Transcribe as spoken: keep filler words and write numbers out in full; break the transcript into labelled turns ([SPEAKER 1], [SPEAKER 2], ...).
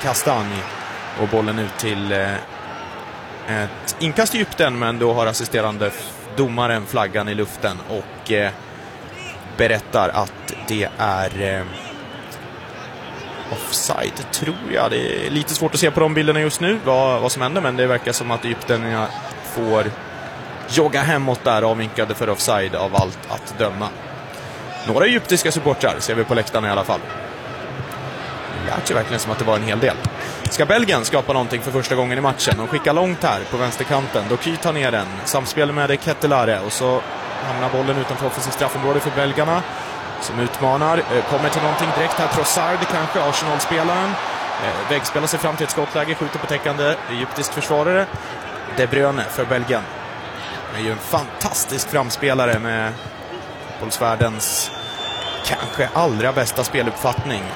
[SPEAKER 1] Castagne. Och bollen ut till eh, ett inkast i djupten, men då har assisterande domaren flaggan i luften och eh, berättar att det är eh, offside, tror jag. Det är lite svårt att se på de bilderna just nu vad, vad som händer, men det verkar som att Egypten får jogga hemåt där, avvinkade för offside av allt att döma. Några egyptiska supportrar ser vi på läktaren i alla fall. Det lät ju verkligen som att det var en hel del. Ska Belgien skapa någonting för första gången i matchen? De skickar långt här på vänsterkanten. Doky tar ner den. Samspel med Kettelare. Och så hamnar bollen utanför offensivt straffområde för belgarna. Som utmanar. Kommer till någonting direkt här. Trossard kanske, Arsenal-spelaren. Vägspelar sig fram till ett skottläge. Skjuter på täckande egyptisk försvarare. De Bruyne för Belgien. Det är ju en fantastisk framspelare med fotbollsvärldens kanske allra bästa speluppfattning.